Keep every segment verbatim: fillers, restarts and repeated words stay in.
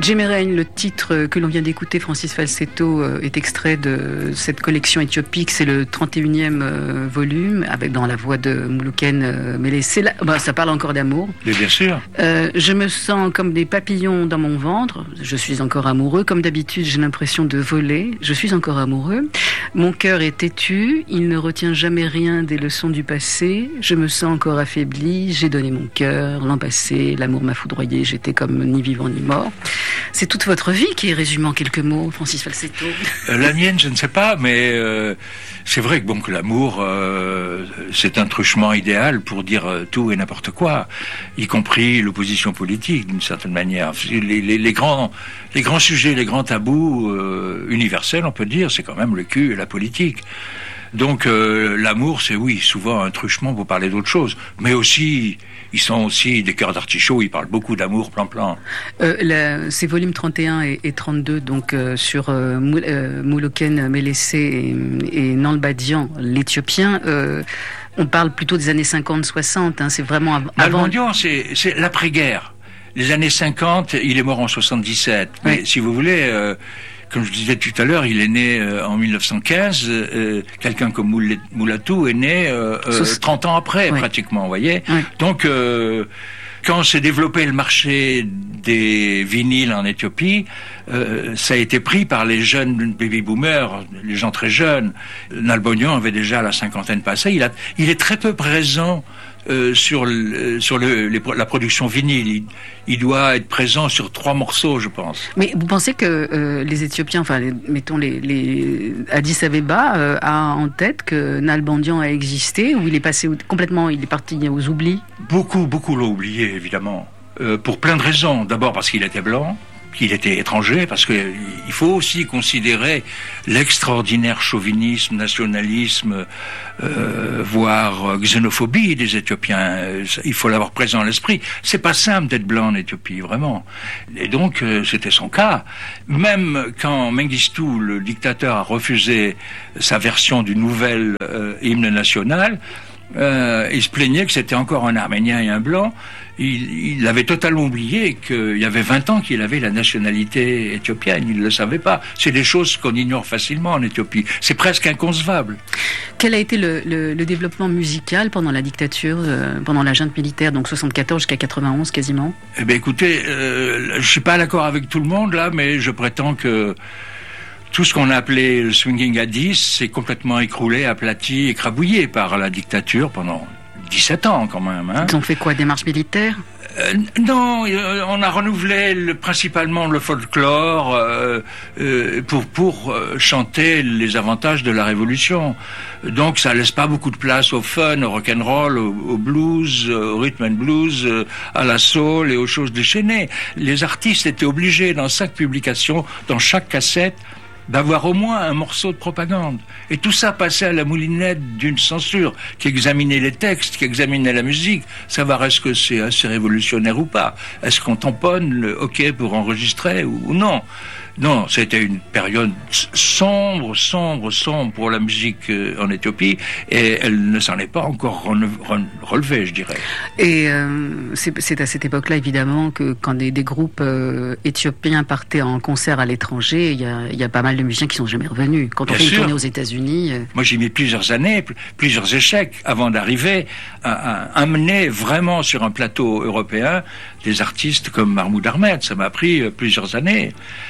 Djemerein, le titre que l'on vient d'écouter, Francis Falsetto, est extrait de cette collection éthiopique. C'est le trente et unième volume, avec dans la voix de Moulouken Melessé. Bah, ça parle encore d'amour. Mais bien sûr. Euh, je me sens comme des papillons dans mon ventre. Je suis encore amoureux. Comme d'habitude, j'ai l'impression de voler. Je suis encore amoureux. Mon cœur est têtu. Il ne retient jamais rien des leçons du passé. Je me sens encore affaibli. J'ai donné mon cœur. L'an passé, l'amour m'a foudroyé. J'étais comme ni vivant ni mort. C'est toute votre vie qui est résumée en quelques mots, Francis Falsetto. Euh, la mienne, je ne sais pas, mais euh, c'est vrai que bon que l'amour, euh, c'est un truchement idéal pour dire euh, tout et n'importe quoi, y compris l'opposition politique, d'une certaine manière. Les, les, les grands, les grands sujets, les grands tabous euh, universels, on peut dire, c'est quand même le cul et la politique. Donc euh, l'amour, c'est oui, souvent un truchement pour parler d'autre chose, mais aussi, ils sont aussi des cœurs d'artichaut, ils parlent beaucoup d'amour, plan-plan. Euh, la, ces volumes trente et un et, et trente-deux, donc euh, sur euh, Moul, euh, Moulouken Melessé et, et Nalbandian, l'Éthiopien, euh, on parle plutôt des années cinquante soixante, hein, c'est vraiment av- avant... Nalbandian, c'est, c'est l'après-guerre. Les années cinquante, il est mort en soixante-dix-sept, mais oui. Si vous voulez... Euh, Comme je disais tout à l'heure, il est né euh, en mille neuf cent quinze. Euh, quelqu'un comme Moul- Moulatou est né euh, euh, trente ans après, oui. Pratiquement, vous voyez. Oui. Donc, euh, quand s'est développé le marché des vinyles en Éthiopie, euh, ça a été pris par les jeunes baby-boomers, les gens très jeunes. Nalbandian avait déjà la cinquantaine passée. Il, a, il est très peu présent Euh, sur le, sur le, les, la production vinyle. Il, il doit être présent sur trois morceaux, je pense. Mais vous pensez que euh, les Éthiopiens, enfin, les, mettons les, les Addis Abeba euh, a en tête que Nalbandian a existé, ou il est passé complètement, il est parti aux oublis? Beaucoup, beaucoup l'ont oublié, évidemment, euh, pour plein de raisons. D'abord parce qu'il était blanc, qu'il était étranger, parce que il faut aussi considérer l'extraordinaire chauvinisme, nationalisme, euh, voire xénophobie des Éthiopiens. Il faut l'avoir présent à l'esprit. C'est pas simple d'être blanc en Éthiopie, vraiment. Et donc, euh, c'était son cas. Même quand Mengistu, le dictateur, a refusé sa version du nouvel euh, hymne national, euh, il se plaignait que c'était encore un Arménien et un Blanc. Il, il avait totalement oublié qu'il y avait vingt ans qu'il avait la nationalité éthiopienne. Il ne le savait pas. C'est des choses qu'on ignore facilement en Éthiopie. C'est presque inconcevable. Quel a été le, le, le développement musical pendant la dictature, euh, pendant la junte militaire, donc soixante-quatorze jusqu'à quatre-vingt-onze quasiment? Eh bien écoutez, euh, je suis pas d'accord avec tout le monde là, mais je prétends que tout ce qu'on a appelé le swinging Addis s'est complètement écroulé, aplati, écrabouillé par la dictature pendant dix-sept ans quand même. Hein. Ils ont fait quoi, des marches militaires? Euh, non, euh, on a renouvelé le, principalement le folklore euh, euh, pour pour euh, chanter les avantages de la révolution. Donc ça laisse pas beaucoup de place au fun, au rock'n'roll, au, au blues, au rhythm and blues, euh, à la soul et aux choses déchaînées. Les artistes étaient obligés dans chaque publication, dans chaque cassette, d'avoir au moins un morceau de propagande. Et tout ça passait à la moulinette d'une censure qui examinait les textes, qui examinait la musique. Savoir est-ce que c'est assez révolutionnaire ou pas. Est-ce qu'on tamponne le hockey pour enregistrer ou, ou non. Non, c'était une période sombre, sombre, sombre pour la musique en Éthiopie, et elle ne s'en est pas encore relevée, je dirais. Et euh, c'est, c'est à cette époque-là, évidemment, que quand des, des groupes euh, éthiopiens partaient en concert à l'étranger, il y a, y a pas mal de musiciens qui sont jamais revenus. Quand on Bien fait sûr. Une tournée aux États-Unis... Euh... Moi, j'ai mis plusieurs années, plusieurs échecs, avant d'arriver à, à amener vraiment sur un plateau européen des artistes comme Mahmoud Ahmed. Ça m'a pris plusieurs années.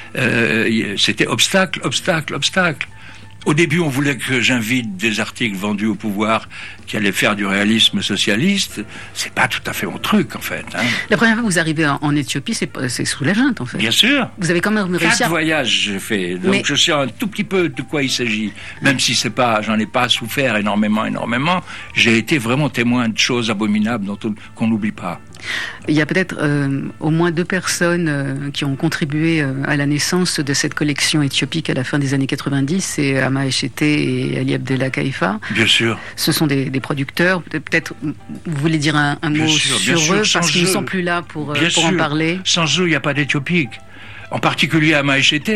Euh, c'était obstacle, obstacle, obstacle. Au début, on voulait que j'invite des articles vendus au pouvoir qui allaient faire du réalisme socialiste. C'est pas tout à fait mon truc, en fait. Hein. La première fois que vous arrivez en, en Éthiopie, c'est, c'est sous la junte, en fait. Bien sûr. Vous avez quand même réussi à... Quatre voyages, j'ai fait. Donc, Mais... je sais un tout petit peu de quoi il s'agit. Même si c'est pas, j'en ai pas souffert énormément, énormément. J'ai été vraiment témoin de choses abominables dont on, qu'on n'oublie pas. Il y a peut-être euh, au moins deux personnes euh, qui ont contribué euh, à la naissance de cette collection éthiopique à la fin des années quatre-vingt-dix, c'est Ama Eshete et Ali Abdella Kaifa. Bien sûr. Ce sont des, des producteurs. Peut-être vous voulez dire un, un mot sûr, sur sûr, eux, parce qu'ils ne sont plus là pour, euh, pour en parler. Sans eux, il n'y a pas d'éthiopique. En particulier Ama Eshete,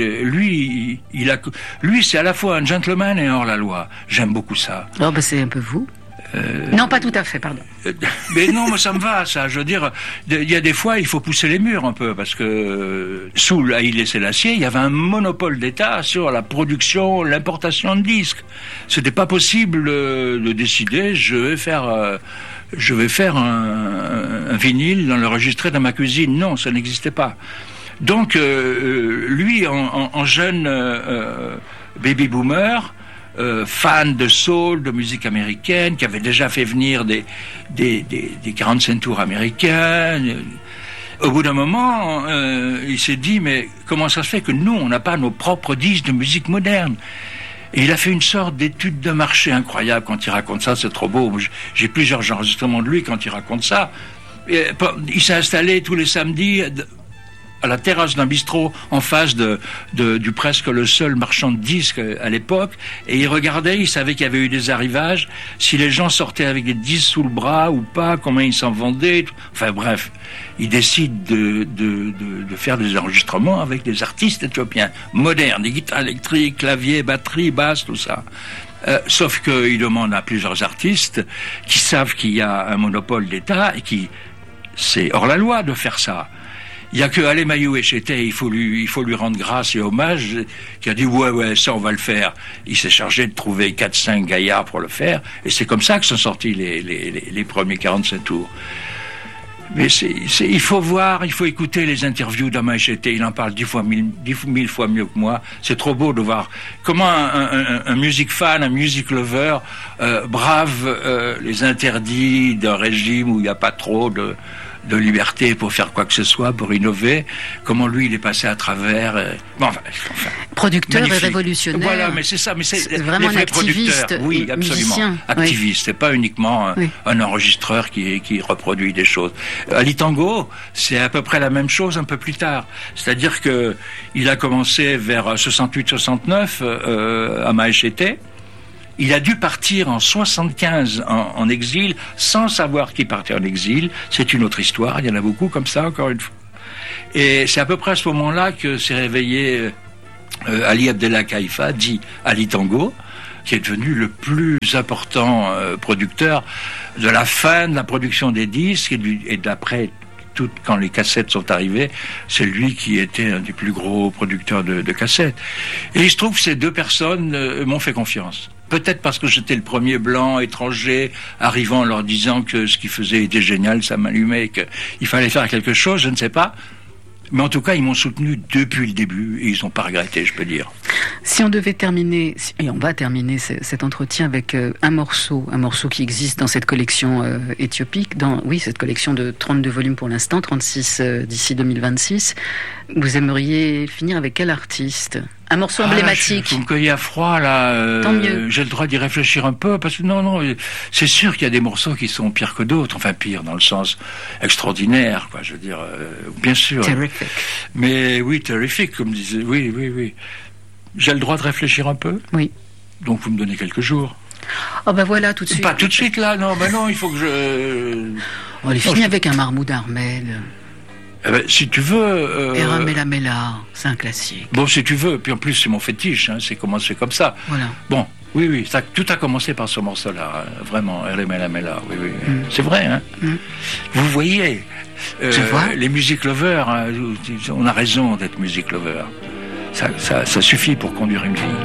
lui, il a, lui, c'est à la fois un gentleman et hors la loi. J'aime beaucoup ça. Oh, ben c'est un peu vous. Euh, non, pas tout à fait, pardon. Mais non, moi ça me va, ça. Je veux dire, il y a des fois, il faut pousser les murs un peu, parce que sous Haïlé Sélassié, il y avait un monopole d'État sur la production, l'importation de disques. C'était pas possible de décider, je vais faire, euh, je vais faire un, un vinyle, l'enregistrer dans ma cuisine. Non, ça n'existait pas. Donc, euh, lui, en, en, en jeune euh, baby boomer, Euh, fan de soul, de musique américaine, qui avait déjà fait venir des, des, des, des quarante-cinq tours américains. Au bout d'un moment, euh, il s'est dit, mais comment ça se fait que nous, on n'a pas nos propres disques de musique moderne? Et il a fait une sorte d'étude de marché incroyable quand il raconte ça, c'est trop beau. J'ai plusieurs enregistrements de lui quand il raconte ça. Et, il s'est installé tous les samedis à la terrasse d'un bistrot en face de, de, du presque le seul marchand de disques à l'époque, et il regardait, il savait qu'il y avait eu des arrivages, si les gens sortaient avec des disques sous le bras ou pas, comment ils s'en vendaient, enfin bref, il décide de, de, de, de faire des enregistrements avec des artistes éthiopiens modernes, des guitares électriques, claviers, batterie, basse, tout ça. Euh, sauf qu'il demande à plusieurs artistes qui savent qu'il y a un monopole d'État et qui, c'est hors la loi de faire ça. Il y a que Alemayehu Eshete, il faut lui, il faut lui rendre grâce et hommage, qui a dit ouais ouais ça on va le faire. Il s'est chargé de trouver quatre cinq gaillards pour le faire, et c'est comme ça que sont sortis les les les, les premiers quarante-cinq tours. Mais c'est, c'est, il faut voir, il faut écouter les interviews d'Ama Eshete. Il en parle dix fois mille, dix mille fois mieux que moi. C'est trop beau de voir comment un, un, un music fan, un music lover euh, brave euh, les interdits d'un régime où il n'y a pas trop de de liberté pour faire quoi que ce soit, pour innover, comment lui il est passé à travers. Euh, bon, enfin, enfin, producteur magnifique. Et révolutionnaire. Voilà, mais c'est ça, mais c'est, c'est vraiment un activiste, oui, absolument, musicien. Activiste, oui. C'est pas uniquement un, oui. un enregistreur qui qui reproduit des choses. Ali Tango, c'est à peu près la même chose un peu plus tard. C'est-à-dire que il a commencé vers soixante-huit soixante-neuf euh, à Ama Eshete. Il a dû partir en soixante-quinze en, en exil, sans savoir qu'il partait en exil. C'est une autre histoire, il y en a beaucoup comme ça, encore une fois. Et c'est à peu près à ce moment-là que s'est réveillé euh, Ali Abdellah Kaifa, dit Ali Tango, qui est devenu le plus important euh, producteur de la fin de la production des disques et, du, et d'après tout, quand les cassettes sont arrivées, c'est lui qui était un des plus gros producteurs de, de cassettes. Et il se trouve que ces deux personnes euh, m'ont fait confiance. Peut-être parce que j'étais le premier blanc étranger arrivant en leur disant que ce qu'ils faisaient était génial, ça m'allumait, qu'il fallait faire quelque chose, je ne sais pas. Mais en tout cas, ils m'ont soutenu depuis le début et ils n'ont pas regretté, je peux dire. Si on devait terminer, et on va terminer cet entretien avec un morceau, un morceau qui existe dans cette collection euh, éthiopique, dans, oui, cette collection de trente-deux volumes pour l'instant, trente-six euh, d'ici deux mille vingt-six, vous aimeriez finir avec quel artiste ? Un morceau ah, emblématique. Vous me cueillez à froid, là. Euh, Tant mieux. J'ai le droit d'y réfléchir un peu, parce que non, non, c'est sûr qu'il y a des morceaux qui sont pires que d'autres. Enfin, pires dans le sens extraordinaire, quoi. Je veux dire, euh, bien sûr. Terrific. Mais oui, terrific, comme disait. Oui, oui, oui. J'ai le droit de réfléchir un peu ? Oui. Donc vous me donnez quelques jours. Oh ben voilà, tout de suite. Pas tout de suite, là, non, ben non, il faut que je... On les finit avec un Mahmoud Armel. Eh ben, si tu veux... Euh... Era Mela Mela, c'est un classique. Bon, si tu veux, puis en plus c'est mon fétiche, hein, c'est commencé comme ça. Voilà. Bon, oui, oui, ça, tout a commencé par ce morceau-là, hein, vraiment, Era Mela Mela, oui, oui, mm. C'est vrai, hein. Mm. Vous voyez, euh, Je vois. Les music lovers, hein, on a raison d'être music lover. Ça, ça, ça suffit pour conduire une vie.